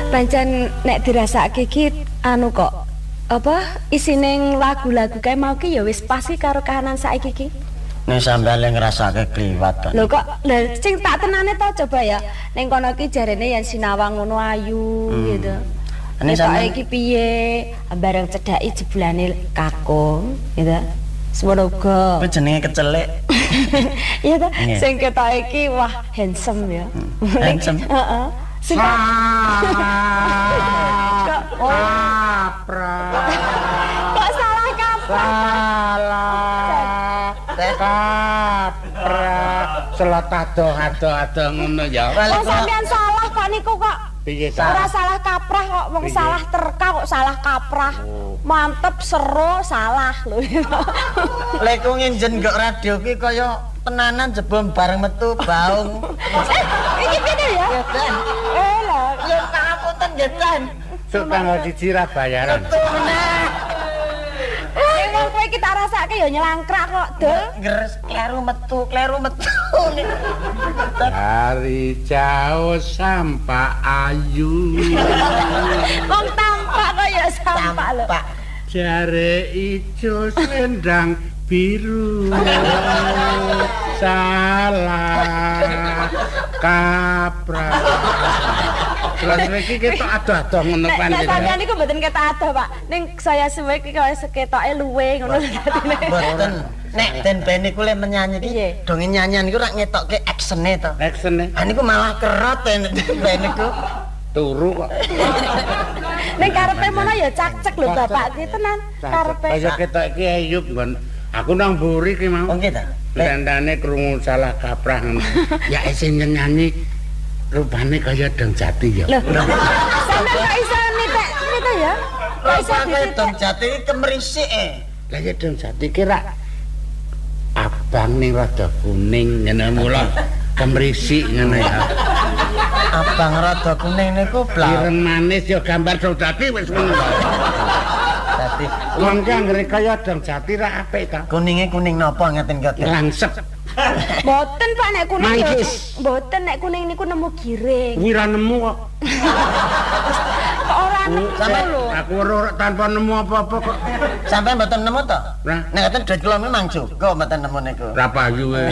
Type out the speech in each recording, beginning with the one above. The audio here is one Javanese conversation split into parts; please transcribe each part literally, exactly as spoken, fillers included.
Pancen nek dirasake iki anu kok apa isine lagu-lagu kae mau ki ya wis pas ki karo kahanan saiki iki. Nek sampeyan ngrasake kliwat kan. Lho kok lha sing tak tenane to coba ya. Ning kono ki jarene yen sinawang ngono ayu hmm. gitu. Nek saiki piye bareng cedhaki jebulane kakung gitu. Semono uga. Kuwi jenenge kecelek. Iya ta. Sing ketok iki wah handsome ya. Handsome. Heeh. Salah kaprah. Kok salah kaprah? Salah kaprah. Salah ado-ado ngono ya. Kok sampean salah kok niku kok. Piye ora salah kaprah kok wong salah terka kok salah kaprah. Mantep seru salah lho. Lek ku nginjen kok radio ki kaya tenanan jebon bareng metu baung. Iki piye ya? Ya Dan. Eh lho, Ya pangapunten ya Dan. Sok tanggal siji ra bayaran. Eh wong kowe iki tak rasake ya nyelangkrak kok, Dul. Ngres kleru metu, kleru metu. Dari jauh sampai ayu. Wong tampak kok ya sampak lho. Jare ijo selendang biru. Salah kaprah. Terus iki ketok ado-ado ngono pancen. Nek sampeyan niku mboten ketok ado, Pak. Ning saya suwe iki kaya seketoke luwe ngono dadine. Mboten. Nek Den Ben niku le menyanyi iki donge nyanyian niku rak ngetokke action-e to. Action-e. Ah niku malah kerot Den Ben niku. Turu kok. Ning karepe mono ya cak-cek lho Bapak iki tenan. Karepe. Kaya ketok iki Ayub nggon. Aku nang mburi ki mau. Oh nggih ta. Dandane krungu salah kaprah ngono. Ya sing nyanyi rupane kaya Dong Jati ya. Lho. Sampe kok iso nitek niku ya? Kok iso ditek Dong Jati iki kemerisik e. Lah ya Dong Jati ki rak abang ning rada kuning ngene mula kemerisik ngene ya. Abang rada kuning niku bla. Ireng manis ya gambar Dong Jati wis ngono. Dadi wong ki anggere kaya Dong Jati rak apik ta. Kuninge kuning napa ngeten kok. Langsep. Mboten Pak nek kuning. Manggis. Mboten nek kuning niku nemu giring. Kuwi ra nemu kok. Kok ora nemu lho. Aku ora tanpa nemu apa-apa kok. Sampai mboten nemu to? Nah. Nek ngoten dhuwit kula memang juga mboten nemu niku. Ra payu e.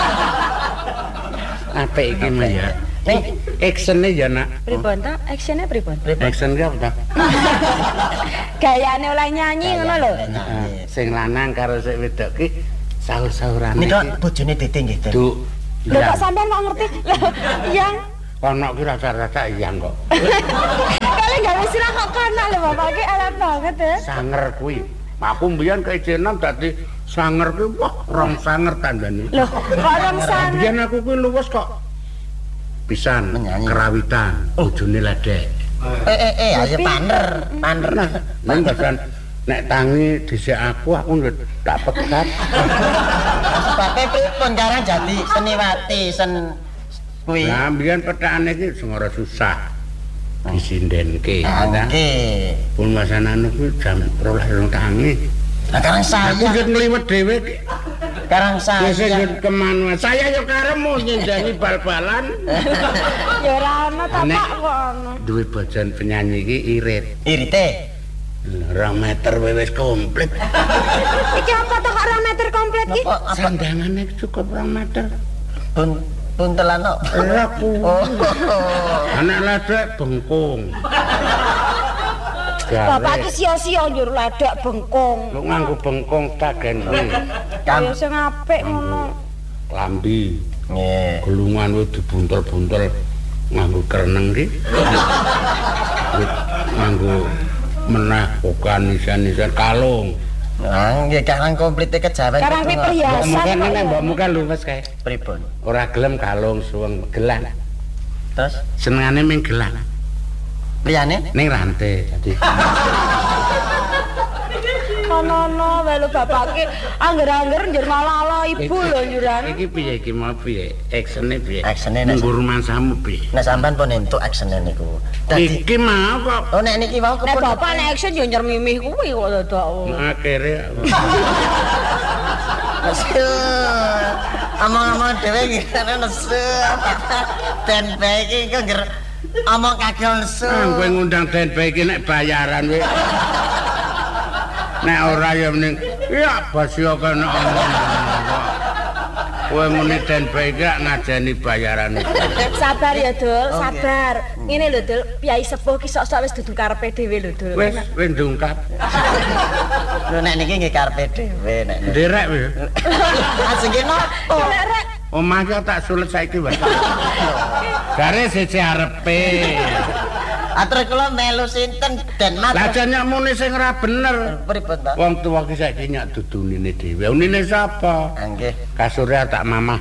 Apik iki mah ya. Ning action-e ya nak. Pripun ta? Action-e pripun? Action ki apa ta? Gayane oleh nyanyi ngono lho. Sing lanang karo sing wedok ki sahur-sahuran iki. Nika bojone Titi nggih, Den. Duk. Lho kok sampean kok ngerti? Lho, yang kono ki rasa-rasa iyang kok. Kali gawe sira kok kono lho Bapak ki elek banget ya. Sanger kuwi. Aku mbiyen keijenan dadi sanger ki wah rong sanger tandane. Lho, kok rong sanger. Mbiyen aku kuwi luwes kok. Pisan kerawitan bojone ledek. Eh eh eh aja pander, pander. Nang basan nek tangi dhisik aku aku ndak pegat. Sebabnya pripun karang jadi seniwati sen kuwi. Lah mbiyen petakane iki sing ora susah. Disindenke. Nggih. Pun masanane kuwi jam rolas rong tangi. Lah karang saya aku nggih ngliwet dhewe iki. Karang saya. Wis kemana? Saya yo karemu nyendangi bal-balan. Ya ora ono ta Pak kok ono. Duwe bojon penyanyi iki irit. Irite. Rong meter wis komplit. Iki apa to kok rong meter komplit iki? Sandangane cukup rong meter. Bun buntelan kok. Ora ku. Oh. Anak ledek bengkung. Bapak iki sia-sia njur ledek bengkung. Lu nganggo bengkung tagen kuwi. Kaya sing apik ngono. Klambi. Nggih. Gelungan wis dibuntel-buntel nganggo kereneng iki. Nganggo menah bukan nisan-nisan kalung. Nah, nggih karang komplite kejawen. Karang ki perhiasan. Mungkin nek mbokmu kan luwes kae. Pripun? Ora gelem kalung suweng gelang. Terus Senengane ming gelang. liyane Ning rantai dadi. Ono-ono wae lho Bapak ki angger-angger njur malah ibu lho njuran. Iki piye iki mau piye? Action-e piye? Action-e nek nggo rumasamu piye? nek sampean pun entuk action-e niku. Dadi Iki mau kok. oh nek niki wau Nek kepun. Bapak nek action yo nyer mimih kuwi kok dadak. Akhire Amang-amang dhewe iki nesu. Dan bae iki kok ngger Omong kagel nesu. Ah, kowe ngundang D N B iki nek bayaran kowe. Nek ora ya mending ya basya kena omong. Kowe muni D N B iki ngajeni bayaran. Sabar ya, Dul, sabar. Ngene lho, Dul, piyai sepuh ki sok-sok wis dudu karepe dhewe lho, Dul. Wis wis ndungkap. Lho nek niki nggih karepe dhewe nek. Nderek kowe. Asenge nopo? Rek, Omah ki tak sulet saiki wae. Gare siji arepe. Atur kula melu sinten den mat. Lah jan nyamune sing ora bener. Pripun, Pak? Wong tuwa ki saiki nyak dudunine dhewe. Unine sapa? Ah, nggih. Kasure tak mamah.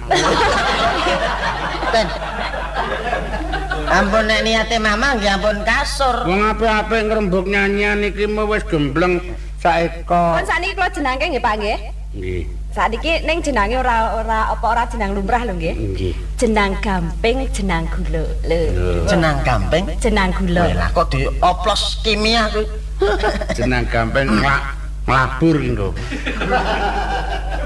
Den. Ampun nek niate mama nggih ampun kasur. Wong apik-apik ngrembug nyanyian iki mau wis gembleng saeka. kon sakniki kula jenengke nggih, Pak nggih. Nggih. Sakniki ning jenenge ora ora apa ora jeneng lumrah lho nggih. Nggih. Jenang gamping, jenang gula. Lho. Jenang gamping. Jenang gula. Lah kok dioplos kimia kuwi. Jeneng gampang nglak nglabur engko.